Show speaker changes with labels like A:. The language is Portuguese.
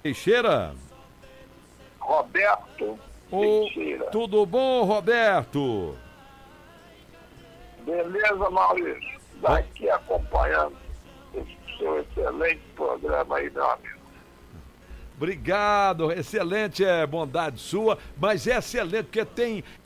A: Teixeira.
B: Roberto Teixeira.
A: Tudo bom, Roberto?
B: Beleza, Maurício? Daqui acompanhando esse seu excelente programa aí, meu amigo.
A: Obrigado, excelente bondade sua, mas é excelente porque tem